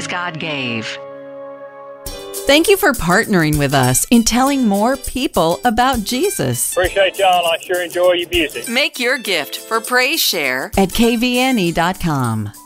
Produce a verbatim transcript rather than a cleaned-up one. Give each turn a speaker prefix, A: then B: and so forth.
A: Praise God gave.
B: Thank you for partnering with us in telling more people about Jesus.
C: Appreciate y'all. I sure enjoy your music.
B: Make your gift for Praise Share at K V N E dot com.